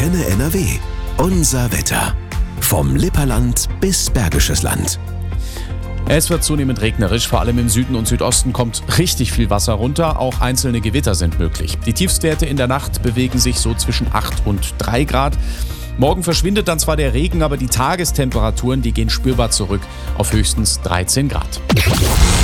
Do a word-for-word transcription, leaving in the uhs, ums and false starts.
Antenne N R W. Unser Wetter. Vom Lipperland bis Bergisches Land. Es wird zunehmend regnerisch, vor allem im Süden und Südosten kommt richtig viel Wasser runter, auch einzelne Gewitter sind möglich. Die Tiefstwerte in der Nacht bewegen sich so zwischen acht und drei Grad. Morgen verschwindet dann zwar der Regen, aber die Tagestemperaturen, die gehen spürbar zurück auf höchstens dreizehn Grad.